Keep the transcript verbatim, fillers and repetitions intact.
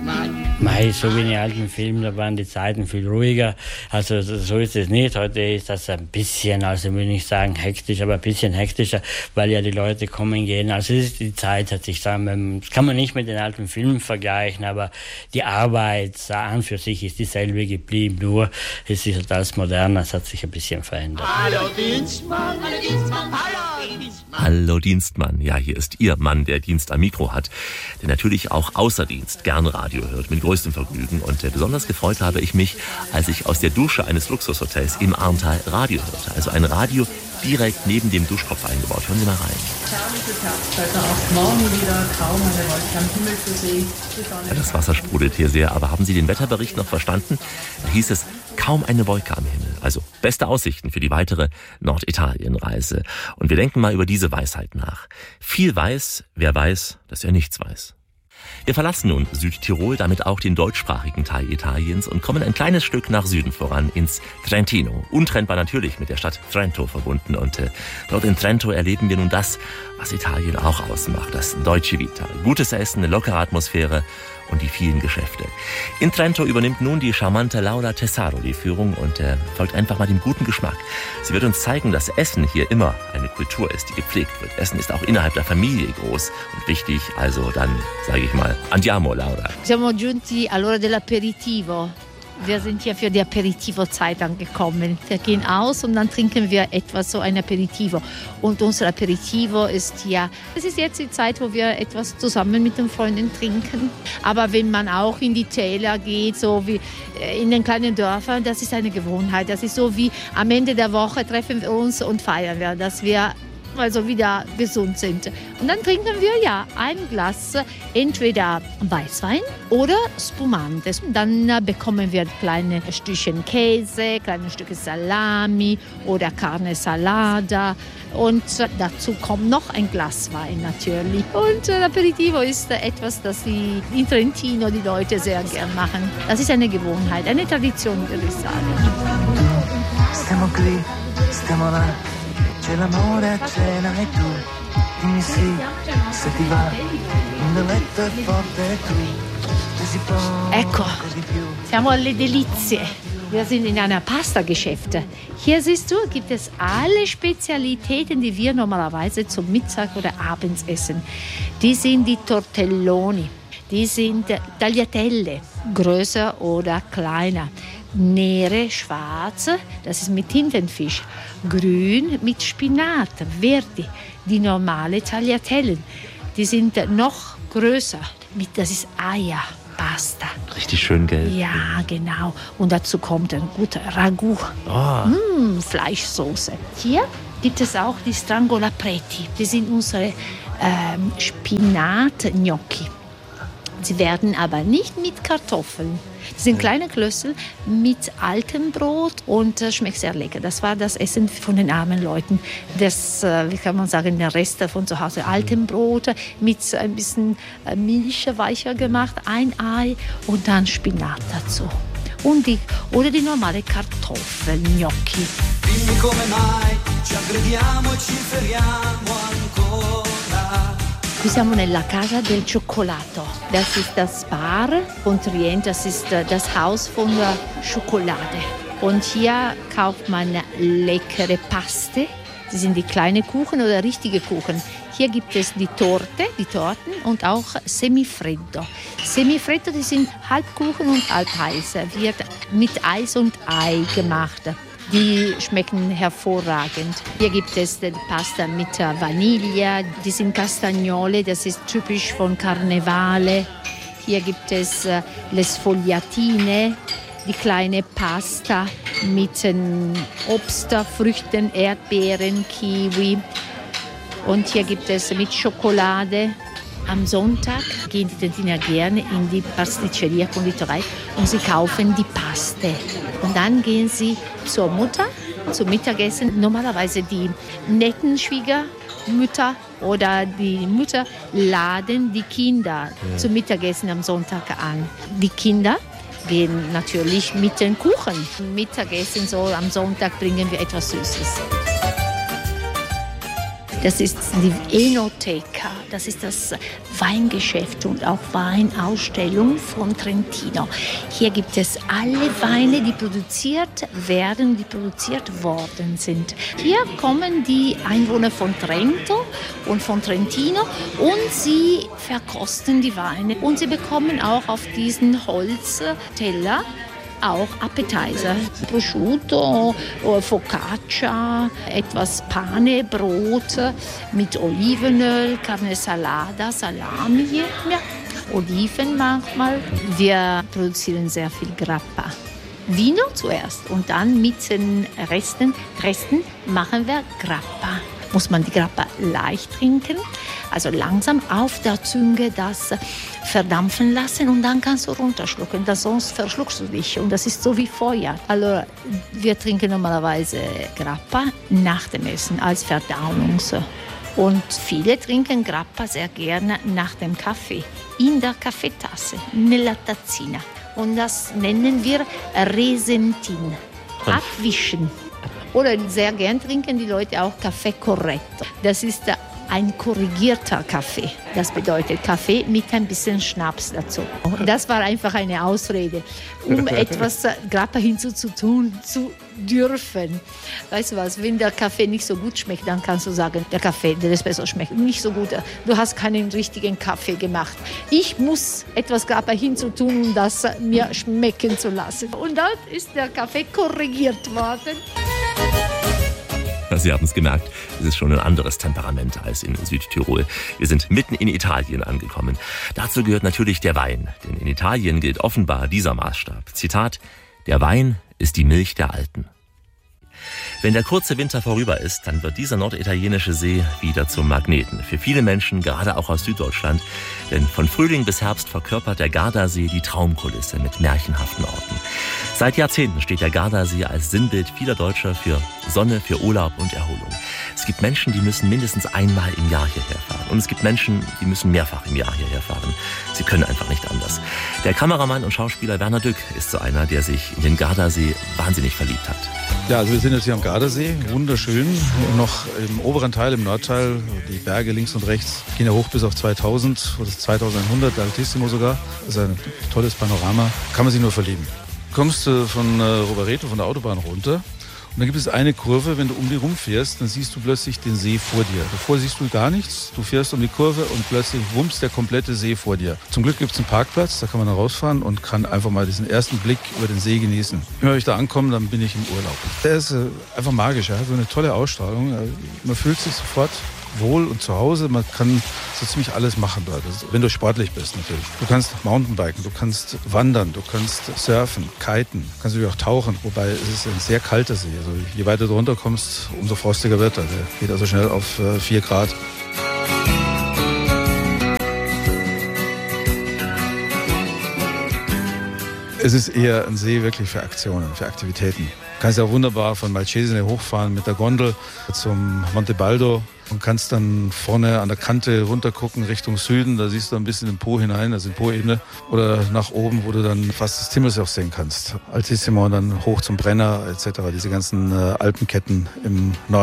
Mei, so wie in den alten Filmen, da waren die Zeiten viel ruhiger. Also so ist es nicht. Heute ist das ein bisschen, also will ich sagen hektisch, aber ein bisschen hektischer, weil ja die Leute kommen gehen. Also es ist, die Zeit hat sich dann, das kann man nicht mit den alten Filmen vergleichen, aber die Arbeit an für sich ist dieselbe geblieben, nur es ist halt alles moderner, es hat sich ein bisschen verändert. Hallo Dienstmann, hallo Dienstmann, hallo Dienstmann. Hallo Dienstmann, ja, hier ist Ihr Mann, der Dienst am Mikro hat, der natürlich auch außer Dienst gern Radio hört, mit größtem Vergnügen. Und äh, besonders gefreut habe ich mich, als ich aus der Dusche eines Luxushotels im Arntal Radio hörte. Also ein Radio direkt neben dem Duschkopf eingebaut. Hören Sie mal rein. Herrliche Tag, heute auch morgen wieder kaum eine Wolke am Himmel zu sehen. Ja, das Wasser sprudelt hier sehr, aber haben Sie den Wetterbericht noch verstanden? Da hieß es, kaum eine Wolke am Himmel. Also beste Aussichten für die weitere Norditalien-Reise. Und wir denken mal über diese Weisheit nach. Viel weiß, wer weiß, dass er nichts weiß. Wir verlassen nun Südtirol, damit auch den deutschsprachigen Teil Italiens und kommen ein kleines Stück nach Süden voran, ins Trentino. Untrennbar natürlich mit der Stadt Trento verbunden. Und äh, dort in Trento erleben wir nun das, was Italien auch ausmacht, das Dolce Vita. Gutes Essen, eine lockere Atmosphäre und die vielen Geschäfte. In Trento übernimmt nun die charmante Laura Tesaro die Führung und äh, folgt einfach mal dem guten Geschmack. Sie wird uns zeigen, dass Essen hier immer eine Kultur ist, die gepflegt wird. Essen ist auch innerhalb der Familie groß und wichtig. Also dann sage ich mal, andiamo Laura. Siamo giunti all'ora dell'aperitivo. Wir sind hier für die Aperitivo-Zeit angekommen. Wir gehen aus und dann trinken wir etwas, so ein Aperitivo. Und unser Aperitivo ist ja, es ist jetzt die Zeit, wo wir etwas zusammen mit den Freunden trinken. Aber wenn man auch in die Täler geht, so wie in den kleinen Dörfern, das ist eine Gewohnheit. Das ist so wie am Ende der Woche treffen wir uns und feiern wir, dass wir also wieder gesund sind. Und dann trinken wir ja ein Glas entweder Weißwein oder Spumante. Dann bekommen wir kleine Stückchen Käse, kleine Stücke Salami oder Carne Salada. Und dazu kommt noch ein Glas Wein natürlich. Und Aperitivo ist etwas, das die, in Trentino die Leute sehr gern machen. Das ist eine Gewohnheit, eine Tradition, würde ich sagen. Stiamo qui, stiamo là. C'è l'amore a cena e tu dimmi sì, se ti va, il letto è forte e tu se si può. Ecco, siamo alle Delizie. Wir sind in einer Pasta-Geschäft. Hier siehst du, gibt es alle Spezialitäten, die wir normalerweise zum Mittag oder abends essen. Die sind die Tortelloni, die sind Tagliatelle, größer oder kleiner. Nere, schwarze, das ist mit Tintenfisch. Grün mit Spinat, Verdi. Die normale Tagliatellen, die sind noch größer. Mit, das ist Eier, Pasta. Richtig schön gelb. Ja, genau. Und dazu kommt ein guter Ragout. Oh. Mm, Fleischsoße. Hier gibt es auch die Strangolapreti. Die sind unsere ähm, Spinat-Gnocchi. Sie werden aber nicht mit Kartoffeln. Das sind kleine Klößel mit altem Brot und das schmeckt sehr lecker. Das war das Essen von den armen Leuten. Das, wie kann man sagen, der Rest von zu Hause. Altem Brot mit ein bisschen Milch weicher gemacht, ein Ei und dann Spinat dazu. Und die, oder die normale Kartoffelgnocchi. Dimmi come mai ci aggrediamo e ci feriamo ancora. Qui siamo nella Casa del Cioccolato. Das ist das Bar von Trient, das ist das Haus von der Schokolade. Und hier kauft man leckere Paste. Das sind die kleinen Kuchen oder richtige Kuchen. Hier gibt es die Torte, die Torten und auch Semifreddo. Semifreddo, die sind halb Kuchen und halb heiß. Wird mit Eis und Ei gemacht. Die schmecken hervorragend. Hier gibt es die Pasta mit Vanille, die sind Castagnole, das ist typisch von Karnevale. Hier gibt es le Sfogliatine, die kleine Pasta mit Obst, Früchten, Erdbeeren, Kiwi. Und hier gibt es mit Schokolade. Am Sonntag gehen die Trentiner gerne in die Pasticceria, Konditorei und sie kaufen die Paste. Und dann gehen sie zur Mutter zum Mittagessen. Normalerweise die netten Schwiegermütter oder die Mütter laden die Kinder ja. zum Mittagessen am Sonntag an. Die Kinder gehen natürlich mit den Kuchen. Mittagessen so am Sonntag bringen wir etwas Süßes. Das ist die Enoteca, das ist das Weingeschäft und auch Weinausstellung von Trentino. Hier gibt es alle Weine, die produziert werden, die produziert worden sind. Hier kommen die Einwohner von Trento und von Trentino und sie verkosten die Weine. Und sie bekommen auch auf diesen Holzteller auch Appetizer, Prosciutto, Focaccia, etwas Pane, Brot mit Olivenöl, Carne Salada, Salami, ja, Oliven manchmal. Wir produzieren sehr viel Grappa. Vino zuerst und dann mit den Resten, Resten machen wir Grappa. Muss man die Grappa leicht trinken, also langsam auf der Zunge das verdampfen lassen und dann kannst du runterschlucken, das sonst verschluckst du dich und das ist so wie Feuer. Also wir trinken normalerweise Grappa nach dem Essen als Verdauungs. Und viele trinken Grappa sehr gerne nach dem Kaffee, in der Kaffeetasse, nella tazzina. Und das nennen wir Resentin, abwischen. Oder sehr gern trinken die Leute auch Kaffee Corretto. Das ist ein korrigierter Kaffee. Das bedeutet Kaffee mit ein bisschen Schnaps dazu. Und das war einfach eine Ausrede, um etwas Grappa hinzuzutun zu dürfen. Weißt du was, wenn der Kaffee nicht so gut schmeckt, dann kannst du sagen, der Kaffee, der Espresso schmeckt nicht so gut. Du hast keinen richtigen Kaffee gemacht. Ich muss etwas Grappa hinzutun, um das mir schmecken zu lassen. Und dort ist der Kaffee korrigiert worden. Sie haben es gemerkt, es ist schon ein anderes Temperament als in Südtirol. Wir sind mitten in Italien angekommen. Dazu gehört natürlich der Wein, denn in Italien gilt offenbar dieser Maßstab. Zitat: Der Wein ist die Milch der Alten. Wenn der kurze Winter vorüber ist, dann wird dieser norditalienische See wieder zum Magneten. Für viele Menschen, gerade auch aus Süddeutschland. Denn von Frühling bis Herbst verkörpert der Gardasee die Traumkulisse mit märchenhaften Orten. Seit Jahrzehnten steht der Gardasee als Sinnbild vieler Deutscher für Sonne, für Urlaub und Erholung. Es gibt Menschen, die müssen mindestens einmal im Jahr hierher fahren. Und es gibt Menschen, die müssen mehrfach im Jahr hierher fahren. Sie können einfach nicht anders. Der Kameramann und Schauspieler Werner Dück ist so einer, der sich in den Gardasee wahnsinnig verliebt hat. Ja, also wir sind jetzt hier am Gardasee, wunderschön. Noch im oberen Teil, im Nordteil, die Berge links und rechts gehen ja hoch bis auf zweitausend oder zweitausendeinhundert, Altissimo sogar. Das ist ein tolles Panorama, kann man sich nur verlieben. Du kommst äh, von äh, Rovereto, von der Autobahn runter. Und dann gibt es eine Kurve, wenn du um die rumfährst, dann siehst du plötzlich den See vor dir. Davor siehst du gar nichts, du fährst um die Kurve und plötzlich wummst der komplette See vor dir. Zum Glück gibt es einen Parkplatz, da kann man dann rausfahren und kann einfach mal diesen ersten Blick über den See genießen. Immer wenn ich da ankomme, dann bin ich im Urlaub. Der ist äh, einfach magisch, ja? So eine tolle Ausstrahlung. Man fühlt sich sofort wohl und zu Hause. Man kann so ziemlich alles machen dort, also, wenn du sportlich bist natürlich. Du kannst Mountainbiken, du kannst wandern, du kannst surfen, kiten, du kannst natürlich auch tauchen, wobei es ist ein sehr kalter See. Also je weiter du runter kommst, umso frostiger wird er. Der geht also schnell auf äh, vier Grad. Es ist eher ein See wirklich für Aktionen, für Aktivitäten. Du kannst ja auch wunderbar von Malcesine hochfahren mit der Gondel zum Monte Baldo und kannst dann vorne an der Kante runtergucken Richtung Süden. Da siehst du ein bisschen in den Po hinein, also in die Po-Ebene. Oder nach oben, wo du dann fast das Timmelsjoch sehen kannst. Altissimo und dann hoch zum Brenner et cetera. Diese ganzen Alpenketten im Norden.